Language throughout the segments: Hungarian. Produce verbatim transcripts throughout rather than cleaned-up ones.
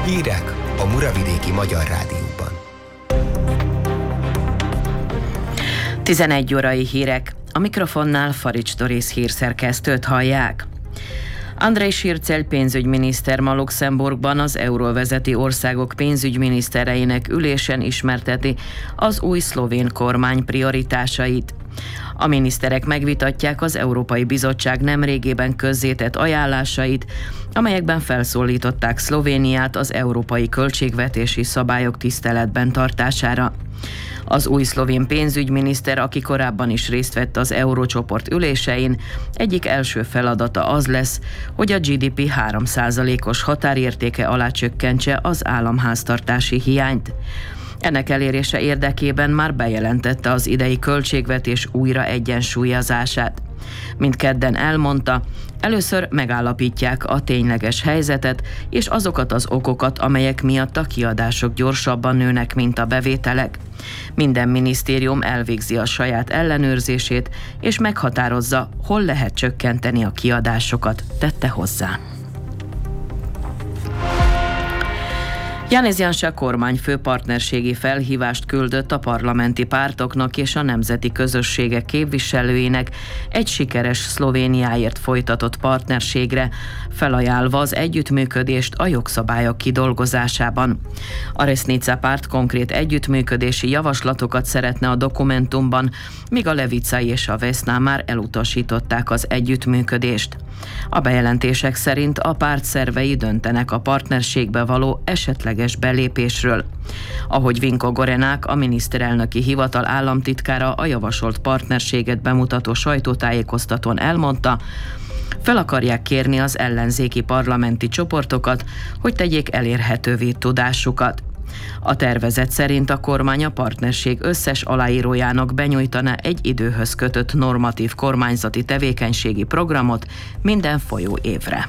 Hírek a Muravidéki Magyar Rádióban. tizenegy órai hírek. A mikrofonnál Farics Doris hírszerkesztőt hallják. Andrej Sircel pénzügyminiszter ma Luxemburgban az euróvezeti országok pénzügyminisztereinek ülésen ismerteti az új szlovén kormány prioritásait. A miniszterek megvitatják az Európai Bizottság nemrégében közzétett ajánlásait, amelyekben felszólították Szlovéniát az európai költségvetési szabályok tiszteletben tartására. Az új szlovén pénzügyminiszter, aki korábban is részt vett az eurócsoport ülésein, egyik első feladata az lesz, hogy a gé dé pé három százalékos határértéke alá csökkentse az államháztartási hiányt. Ennek elérése érdekében már bejelentette az idei költségvetés újra egyensúlyozását. Mint kedden elmondta, először megállapítják a tényleges helyzetet és azokat az okokat, amelyek miatt a kiadások gyorsabban nőnek, mint a bevételek. Minden minisztérium elvégzi a saját ellenőrzését, és meghatározza, hol lehet csökkenteni a kiadásokat, tette hozzá. Janez Janša kormányfő partnerségi felhívást küldött a parlamenti pártoknak és a nemzeti közösségek képviselőinek egy sikeres Szlovéniáért folytatott partnerségre, felajánlva az együttműködést a jogszabályok kidolgozásában. A Resnica párt konkrét együttműködési javaslatokat szeretne a dokumentumban, míg a Levica és a Vesna már elutasították az együttműködést. A bejelentések szerint a párt szervei döntenek a partnerségbe való esetleges belépésről. Ahogy Vinko Gorenak, a miniszterelnöki hivatal államtitkára a javasolt partnerséget bemutató sajtótájékoztatón elmondta, fel akarják kérni az ellenzéki parlamenti csoportokat, hogy tegyék elérhetővé tudásukat. A tervezet szerint a kormány a partnerség összes aláírójának benyújtana egy időhöz kötött normatív kormányzati tevékenységi programot minden folyó évre.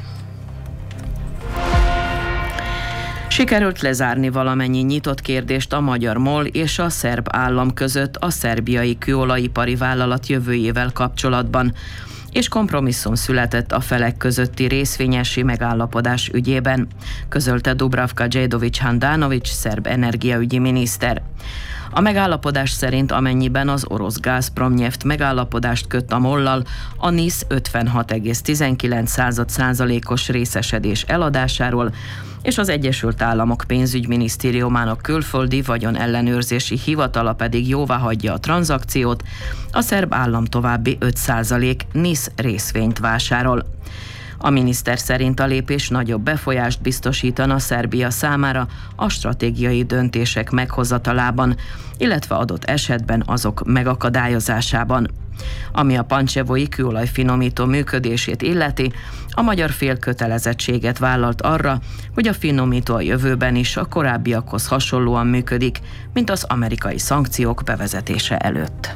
Sikerült lezárni valamennyi nyitott kérdést a magyar MOL és a szerb állam között a szerbiai kőolajipari vállalat jövőjével kapcsolatban, és kompromisszum született a felek közötti részvényesi megállapodás ügyében, közölte Dubravka Djedovic-Handanovic szerb energiaügyi miniszter. A megállapodás szerint amennyiben az orosz Gazprom Neft megállapodást köt a mollal, a NISZ ötvenhat egész tizenkilenc százalékos részesedés eladásáról, és az Egyesült Államok pénzügyminisztériumának külföldi vagyon ellenőrzési hivatala pedig jóváhagyja a tranzakciót, a szerb állam további öt százalék NISZ részvényt vásárol. A miniszter szerint a lépés nagyobb befolyást biztosítana Szerbia számára a stratégiai döntések meghozatalában, illetve adott esetben azok megakadályozásában. Ami a pancsevói kőolajfinomító működését illeti, a magyar fél kötelezettséget vállalt arra, hogy a finomító a jövőben is a korábbiakhoz hasonlóan működik, mint az amerikai szankciók bevezetése előtt.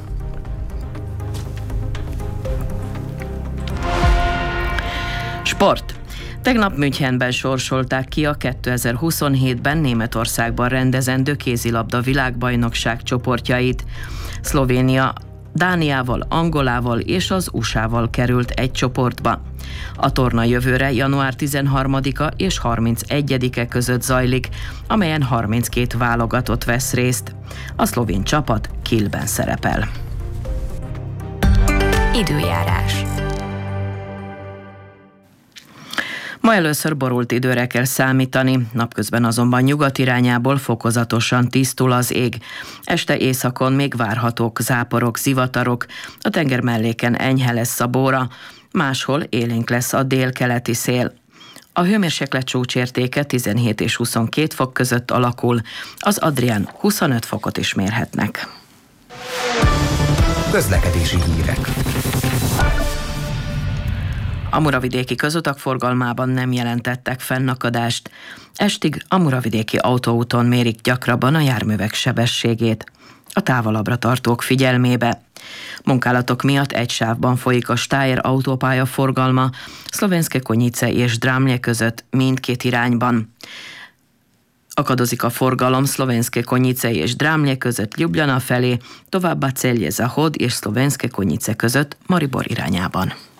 Sport. Tegnap Münchenben sorsolták ki a kétezer-huszonhétben Németországban rendezendő kézilabda világbajnokság csoportjait. Szlovénia Dániával, Angolával és az u es á-val került egy csoportba. A torna jövőre január tizenharmadika és harmincegyedike között zajlik, amelyen harminckét válogatott vesz részt. A szlovén csapat Kielben szerepel. Időjárás. Ma először borult időre kell számítani, napközben azonban nyugat irányából fokozatosan tisztul az ég. Este északon még várhatók záporok, zivatarok, a tenger melléken enyhe lesz a bóra, máshol élénk lesz a délkeleti szél. A hőmérséklet csúcsértéke tizenhét és huszonkét fok között alakul, az Adrián huszonöt fokot is mérhetnek. Közlekedési hírek. A muravidéki közutak forgalmában nem jelentettek fennakadást. Estig a muravidéki autóúton mérik gyakrabban a járművek sebességét. A távolabbra tartók figyelmébe. Munkálatok miatt egy sávban folyik a Steyr autópálya forgalma, Szlovenské Konjice és Drámlje között mindkét irányban. Akadozik a forgalom Szlovenské Konjice és Drámlje között Ljubljana felé, továbbá Celje Zahod és Szlovenské Konjice között Maribor irányában.